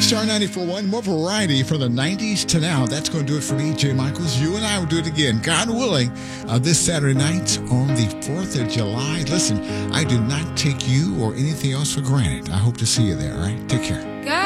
Star 94.1, more variety from the 90s to now. That's going to do it for me, Jay Michaels. You and I will do it again, God willing, this Saturday night on the 4th of July. Listen, I do not take you or anything else for granted. I hope to see you there, all right? Take care.